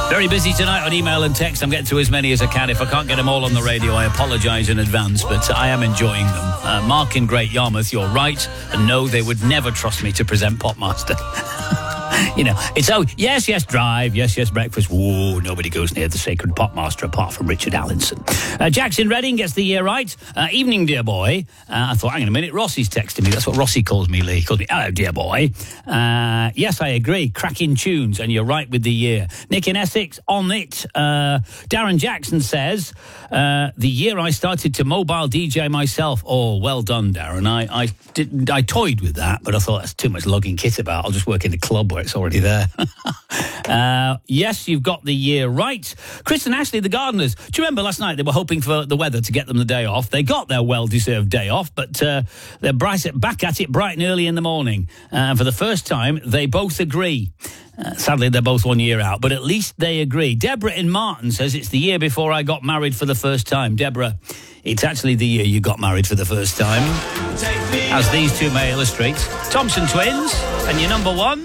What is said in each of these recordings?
Very busy tonight on email and text. I'm getting through as many as I can. If I can't get them all on the radio, I apologise in advance, but I am enjoying them. Mark in Great Yarmouth, you're right. And no, they would never trust me to present Popmaster. You know, it's yes, drive, yes, breakfast. Whoa, nobody goes near the sacred Popmaster apart from Richard Allinson. Jackson Redding gets the year right. Evening, dear boy. I thought, hang on a minute, Rossi's texting me. That's what Rossi calls me, Lee. He calls me, hello, dear boy. Yes, I agree. Cracking tunes, and you're right with the year. Nick in Essex, on it. Darren Jackson says, the year I started to mobile DJ myself. Oh, well done, Darren. I toyed with that, but I thought that's too much logging kit about. I'll just work in the club where it's already there. Yes, you've got the year right. Chris and Ashley, the gardeners. Do you remember last night they were hoping for the weather to get them the day off? They got their well-deserved day off, but they're back at it bright and early in the morning. For the first time, they both agree. Sadly, they're both 1 year out, but at least they agree. Deborah in Martin says it's the year before I got married for the first time. Deborah, it's actually the year you got married for the first time, as these two may illustrate. Thompson twins, and your number one,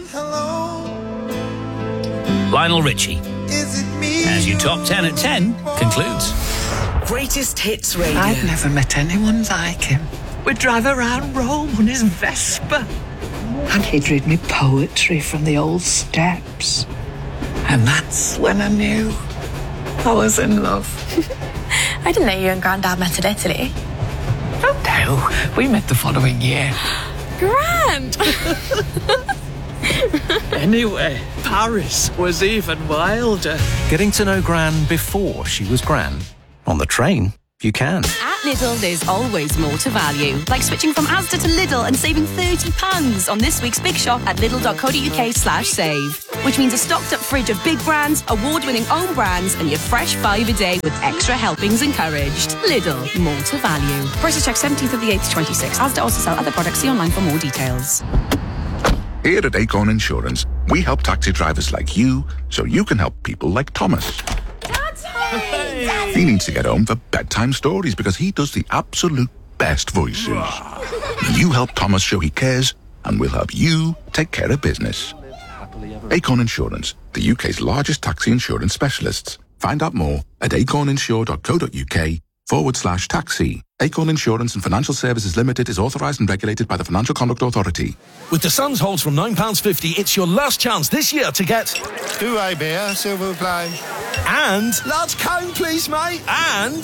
Lionel Richie. As your top 10 at 10 concludes. Greatest Hits Radio. I've never met anyone like him. We'd drive around Rome on his Vespa. And he'd read me poetry from the old steps. And that's when I knew I was in love. I didn't know you and Grandad met in Italy. Oh no, we met the following year. Grand! Anyway, Paris was even wilder. Getting to know Gran before she was Gran. On the train, you can. At Lidl, there's always more to value. Like switching from Asda to Lidl and saving £30 on this week's big shop at lidl.co.uk/save. Which means a stocked up fridge of big brands, award-winning own brands, and your fresh 5 a day with extra helpings encouraged. Lidl, more to value. Prices check 17th of the 8th, 26. Asda also sell other products. See online for more details. Here at Acorn Insurance, we help taxi drivers like you so you can help people like Thomas. Daddy! He needs to get home for bedtime stories because he does the absolute best voices. You help Thomas show he cares, and we'll help you take care of business. Acorn Insurance, the UK's largest taxi insurance specialists. Find out more at acorninsure.co.uk/taxi. Acorn Insurance and Financial Services Limited is authorised and regulated by the Financial Conduct Authority. With the Suns holds from £9.50, it's your last chance this year to get... Two-way beer, silver play. And... Large cone, please, mate. And...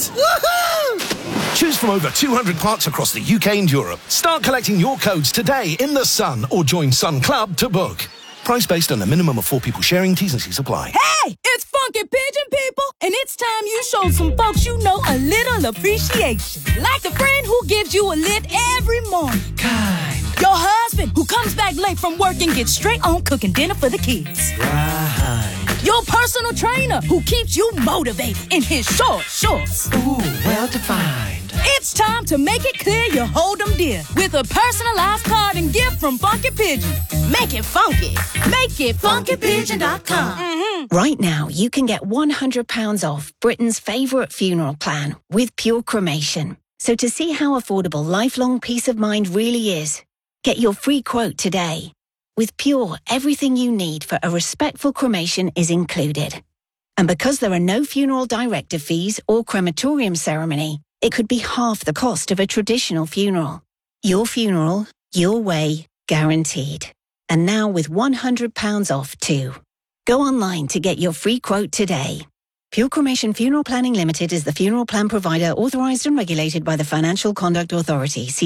Woohoo! Choose from over 200 parks across the UK and Europe. Start collecting your codes today in the Sun or join Sun Club to book. Price based on a minimum of 4 people sharing. T's and C's apply. Hey, it's Funky Pigeon, people, and it's time you show some folks you know a little appreciation. Like the friend who gives you a lift every morning. Kind. Your husband who comes back late from work and gets straight on cooking dinner for the kids. Right. Your personal trainer who keeps you motivated in his short shorts. Ooh, well defined. It's time to make it clear you hold them dear with a personalized card and gift from Funky Pigeon. Make it funky. Make it funkypigeon.com. Mm-hmm. Right now, you can get £100 off Britain's favourite funeral plan with Pure Cremation. So to see how affordable lifelong peace of mind really is, get your free quote today. With Pure, everything you need for a respectful cremation is included. And because there are no funeral director fees or crematorium ceremony, it could be half the cost of a traditional funeral. Your funeral, your way, guaranteed. And now with £100 off too. Go online to get your free quote today. Pure Cremation Funeral Planning Limited is the funeral plan provider authorised and regulated by the Financial Conduct Authority. See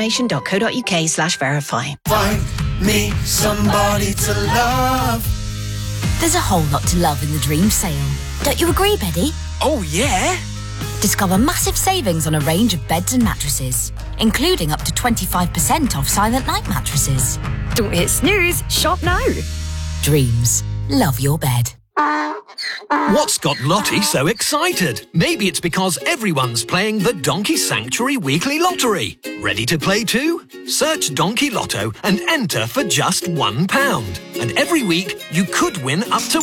purecremation.co.uk/verify. Find me somebody to love. There's a whole lot to love in the Dream Sale. Don't you agree, Betty? Oh, yeah? Discover massive savings on a range of beds and mattresses, including up to 25% off Silent Night mattresses. Don't hit snooze, shop now. Dreams. Love your bed. What's got Lottie so excited? Maybe it's because everyone's playing the Donkey Sanctuary Weekly Lottery. Ready to play too? Search Donkey Lotto and enter for just £1. And every week, you could win up to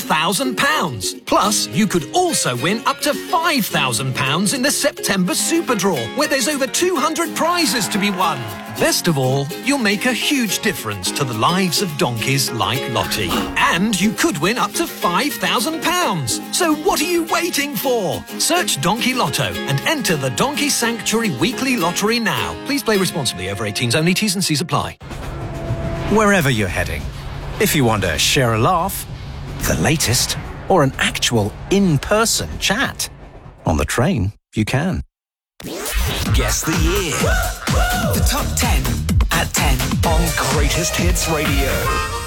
£1,000. Plus, you could also win up to £5,000 in the September Super Draw, where there's over 200 prizes to be won. Best of all, you'll make a huge difference to the lives of donkeys like Lottie. And you could win up to £5,000. So what are you waiting for? Search Donkey Lotto and enter the Donkey Sanctuary Weekly Lottery now. Please play responsibly. Over 18s only. T's and C's apply. Wherever you're heading, if you want to share a laugh, the latest, or an actual in-person chat, on the train, you can. Guess the year. The top 10 at 10 on Greatest Hits Radio.